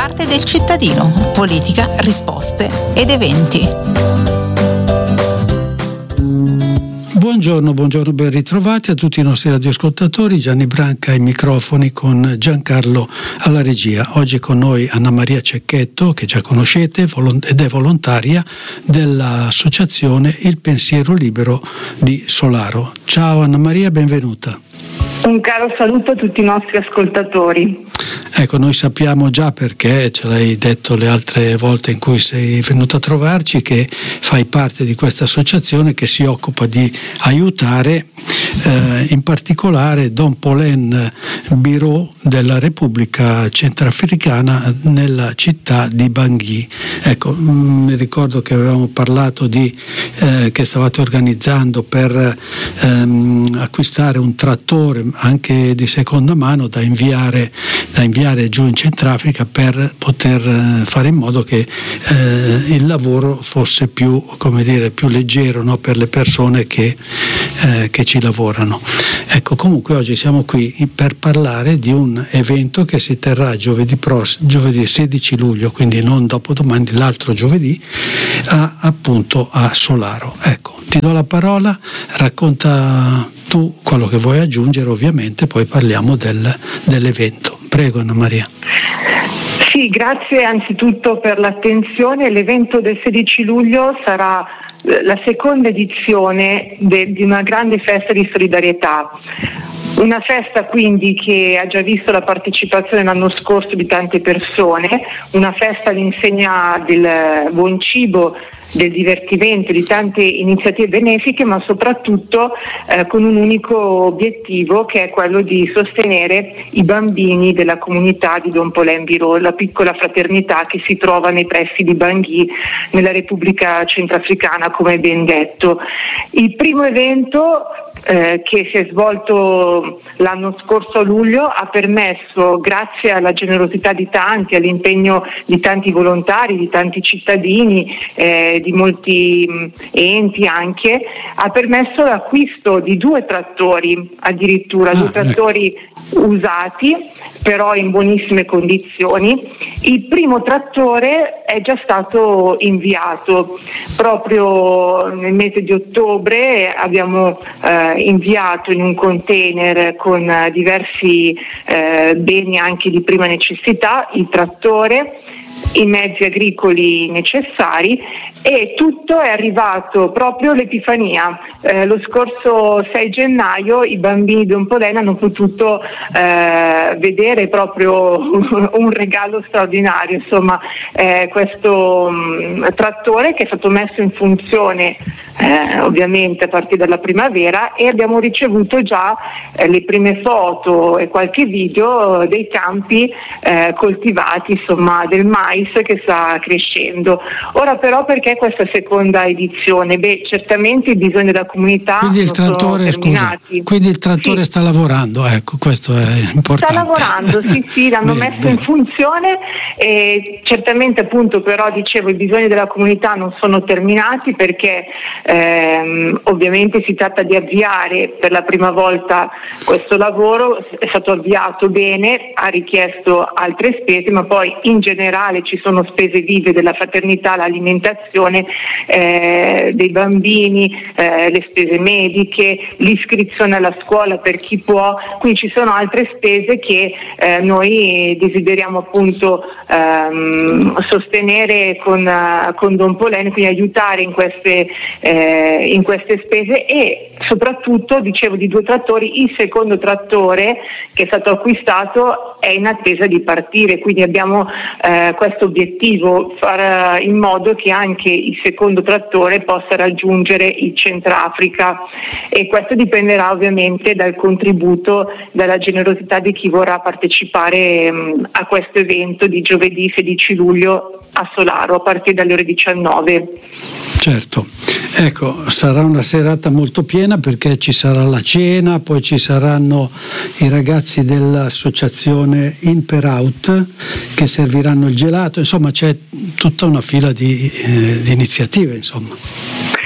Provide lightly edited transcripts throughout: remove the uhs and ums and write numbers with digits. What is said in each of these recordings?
parte del cittadino, politica, risposte ed eventi. Buongiorno, ben ritrovati a tutti i nostri radioascoltatori. Gianni Branca ai microfoni con Giancarlo alla regia. Oggi con noi Anna Maria Cecchetto, che già conoscete ed è volontaria dell'associazione Il Pensiero Libero di Solaro. Ciao Anna Maria, benvenuta. Un caro saluto a tutti i nostri ascoltatori. Ecco, noi sappiamo già, perché ce l'hai detto le altre volte in cui sei venuta a trovarci, che fai parte di questa associazione che si occupa di aiutare in particolare Don Polen Biro della Repubblica Centrafricana nella città di Bangui. Ecco, mi ricordo che avevamo parlato che stavate organizzando per acquistare un trattore anche di seconda mano da inviare giù in Centrafrica per poter fare in modo che il lavoro fosse più leggero, no? Per le persone che ci lavorano. Ecco, comunque oggi siamo qui per parlare di un evento che si terrà giovedì 16 luglio, quindi non dopodomani, l'altro giovedì, appunto a Solaro. Ecco, ti do la parola, racconta tu quello che vuoi aggiungere, ovviamente poi parliamo dell'evento. Prego Anna Maria. Sì, grazie anzitutto per l'attenzione. L'evento del 16 luglio sarà la seconda edizione di una grande festa di solidarietà. Una festa quindi che ha già visto la partecipazione l'anno scorso di tante persone, una festa all'insegna del buon cibo, del divertimento, di tante iniziative benefiche, ma soprattutto con un unico obiettivo, che è quello di sostenere i bambini della comunità di Don Polen Biro, la piccola fraternità che si trova nei pressi di Bangui nella Repubblica Centrafricana, come ben detto. Il primo evento che si è svolto l'anno scorso a luglio ha permesso, grazie alla generosità di tanti, all'impegno di tanti volontari, di tanti cittadini, di molti enti anche, ha permesso l'acquisto di 2 trattori, addirittura 2 trattori usati, però in buonissime condizioni. Il primo trattore è già stato inviato proprio nel mese di ottobre. Abbiamo inviato in un container con diversi beni anche di prima necessità il trattore, i mezzi agricoli necessari, e tutto è arrivato proprio l'Epifania. Lo scorso 6 gennaio i bambini di Don Polen hanno potuto vedere proprio un regalo straordinario, insomma, questo trattore che è stato messo in funzione ovviamente a partire dalla primavera, e abbiamo ricevuto già le prime foto e qualche video dei campi coltivati, insomma, del mais che sta crescendo. Ora però, perché questa seconda edizione? Certamente i bisogni della comunità quindi il trattore, quindi il trattore sì. Sta lavorando, ecco, questo è importante. Sta lavorando, sì, l'hanno messo in funzione, e certamente, appunto, però dicevo, i bisogni della comunità non sono terminati, perché ovviamente si tratta di avviare per la prima volta questo lavoro. È stato avviato bene, ha richiesto altre spese, ma poi in generale ci sono spese vive della fraternità, l'alimentazione dei bambini, le spese mediche, l'iscrizione alla scuola per chi può, quindi ci sono altre spese che noi desideriamo appunto sostenere con Don Polen, quindi aiutare in queste spese. E soprattutto, dicevo, di 2 trattori, il secondo trattore che è stato acquistato è in attesa di partire, quindi abbiamo questo obiettivo, fare in modo che anche il secondo trattore possa raggiungere il Centrafrica, e questo dipenderà ovviamente dal contributo, dalla generosità di chi vorrà partecipare a questo evento di giovedì 16 luglio a Solaro a partire dalle ore 19. Certo, ecco, sarà una serata molto piena, perché ci sarà la cena, poi ci saranno i ragazzi dell'associazione In Per Out che serviranno il gelato, insomma c'è tutta una fila di iniziative, insomma.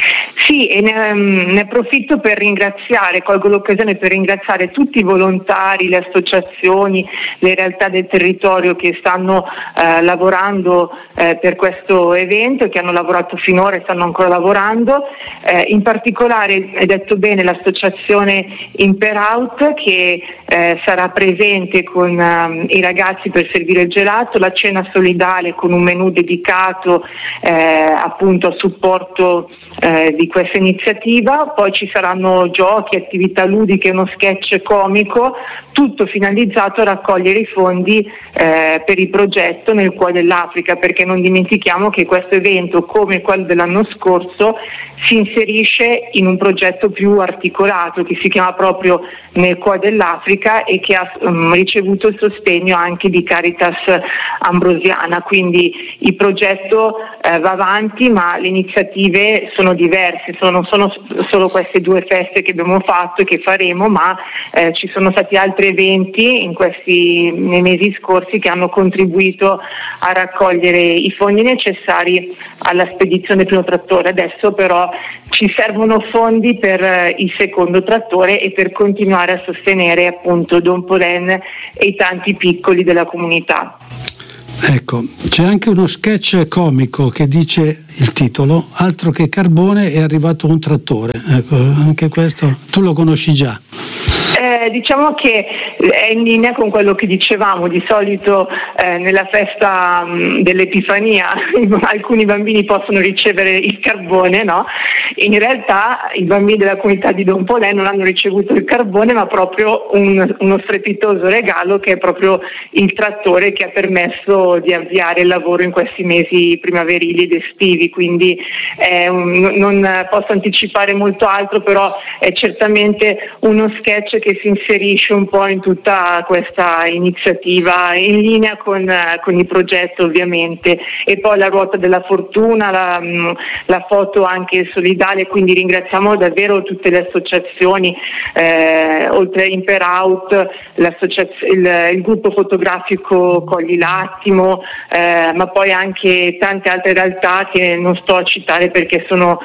Sì, e ne approfitto per colgo l'occasione per ringraziare tutti i volontari, le associazioni, le realtà del territorio che stanno lavorando per questo evento, che hanno lavorato finora e stanno ancora lavorando, in particolare, hai detto bene, l'associazione Imperout che sarà presente con i ragazzi per servire il gelato, la cena solidale con un menù dedicato appunto a supporto di questa iniziativa, poi ci saranno giochi, attività ludiche, uno sketch comico, tutto finalizzato a raccogliere i fondi per il progetto Nel Cuore dell'Africa, perché non dimentichiamo che questo evento, come quello dell'anno scorso, si inserisce in un progetto più articolato che si chiama proprio Nel Cuore dell'Africa e che ha ricevuto il sostegno anche di Caritas Ambrosiana, quindi il progetto va avanti, ma le iniziative sono diverse, non sono solo queste 2 feste che abbiamo fatto e che faremo, ma ci sono stati altri eventi nei mesi scorsi che hanno contribuito a raccogliere i fondi necessari alla spedizione del primo trattore. Adesso però ci servono fondi per il secondo trattore e per continuare a sostenere appunto Don Polen e i tanti piccoli della comunità. Ecco, c'è anche uno sketch comico che dice il titolo: altro che carbone, è arrivato un trattore. Ecco, anche questo tu lo conosci già. Diciamo che è in linea con quello che dicevamo. Di solito nella festa dell'Epifania alcuni bambini possono ricevere il carbone, no? In realtà i bambini della comunità di Don Polen non hanno ricevuto il carbone, ma proprio uno strepitoso regalo, che è proprio il trattore che ha permesso di avviare il lavoro in questi mesi primaverili ed estivi. Quindi non posso anticipare molto altro, però è certamente uno sketch che si inserisce un po' in tutta questa iniziativa, in linea con il progetto ovviamente. E poi la ruota della fortuna, la foto anche solidale, quindi ringraziamo davvero tutte le associazioni, oltre a Imperout, il gruppo fotografico Cogli l'Attimo, ma poi anche tante altre realtà che non sto a citare perché sono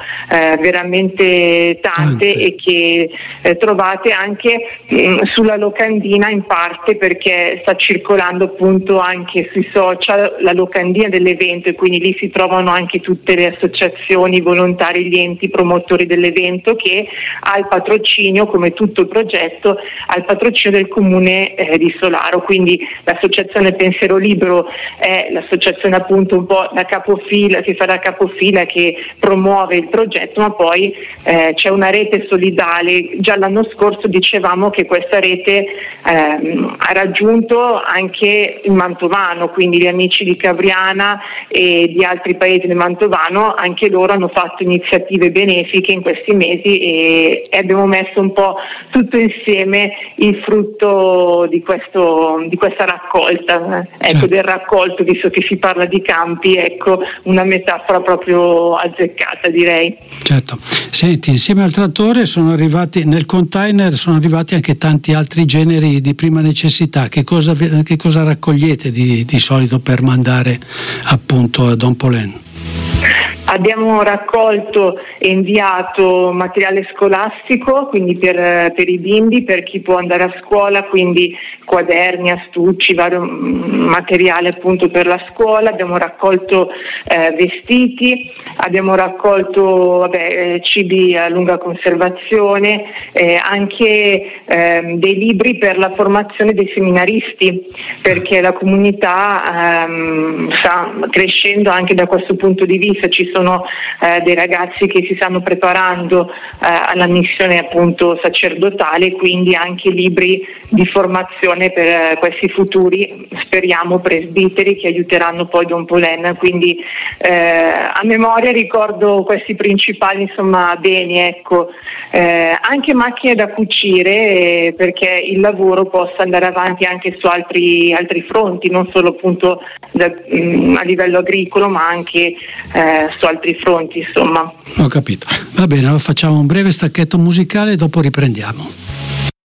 veramente tante e che trovate anche sulla locandina, in parte perché sta circolando appunto anche sui social la locandina dell'evento, e quindi lì si trovano anche tutte le associazioni, i volontari, gli enti promotori dell'evento, che ha il patrocinio, come tutto il progetto, ha il patrocinio del comune di Solaro. Quindi l'associazione Pensiero Libero è l'associazione appunto un po' da capofila, che fa da capofila, che promuove il progetto, ma poi c'è una rete solidale. Già l'anno scorso dicevamo che questa rete ha raggiunto anche il Mantovano, quindi gli amici di Cavriana e di altri paesi del Mantovano, anche loro hanno fatto iniziative benefiche in questi mesi e abbiamo messo un po' tutto insieme il frutto di questa raccolta, del raccolto, visto che si parla di campi, ecco una metafora proprio azzeccata, direi. Certo. Senti, insieme al trattore sono arrivati nel container anche tanti altri generi di prima necessità. Che cosa raccogliete di solito per mandare appunto a Don Polen? Abbiamo raccolto e inviato materiale scolastico, quindi per i bimbi, per chi può andare a scuola, quindi quaderni, astucci, vario materiale appunto per la scuola. Abbiamo raccolto vestiti, abbiamo raccolto cibi a lunga conservazione, anche dei libri per la formazione dei seminaristi, perché la comunità sta crescendo anche da questo punto di vista. Ci sono dei ragazzi che si stanno preparando alla missione appunto sacerdotale, quindi anche libri di formazione per questi futuri, speriamo, presbiteri che aiuteranno poi Don Polen. Quindi a memoria ricordo questi principali beni, ecco. Anche macchine da cucire, perché il lavoro possa andare avanti anche su altri fronti, non solo appunto a livello agricolo, ma anche su altri fronti, insomma. Ho capito. Va bene, allora facciamo un breve stacchetto musicale e dopo riprendiamo.